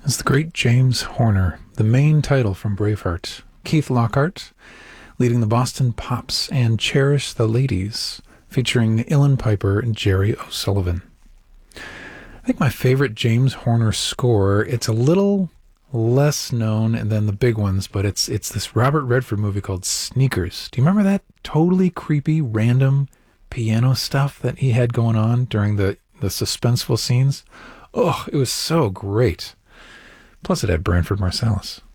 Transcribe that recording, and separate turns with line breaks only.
is the great James Horner, the main title from Braveheart. Keith Lockhart leading the Boston Pops, and Cherish the Ladies, featuring Ilan Piper and Jerry O'Sullivan. I think my favorite James Horner score, it's a little less known than the big ones, but it's this Robert Redford movie called Sneakers. Do you remember that totally creepy, random piano stuff that he had going on during the suspenseful scenes? Oh, it was so great. Plus it had Branford Marsalis.